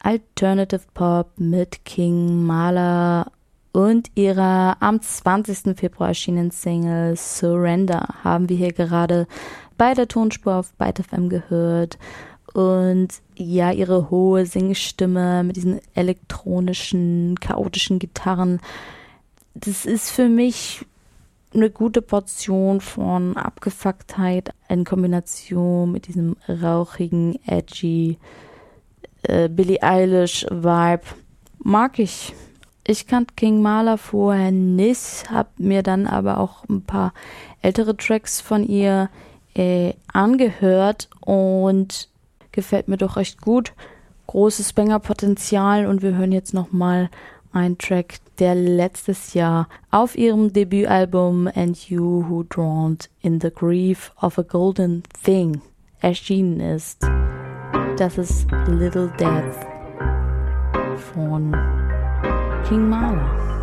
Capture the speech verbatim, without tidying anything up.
Alternative Pop mit King Mala und ihrer am zwanzigsten Februar erschienenen Single Surrender haben wir hier gerade bei der Tonspur auf Byte F M gehört. Und ja, ihre hohe Singstimme mit diesen elektronischen, chaotischen Gitarren, das ist für mich eine gute Portion von Abgefucktheit in Kombination mit diesem rauchigen, edgy äh, Billie Eilish Vibe. Mag ich. Ich kannte King Mala vorher nicht, hab mir dann aber auch ein paar ältere Tracks von ihr äh, angehört und gefällt mir doch recht gut. Großes Banger-Potenzial und wir hören jetzt nochmal einen Track, der letztes Jahr auf ihrem Debütalbum And You Who Drowned in the Grief of a Golden Thing erschienen ist. Das ist Little Death von King Mala.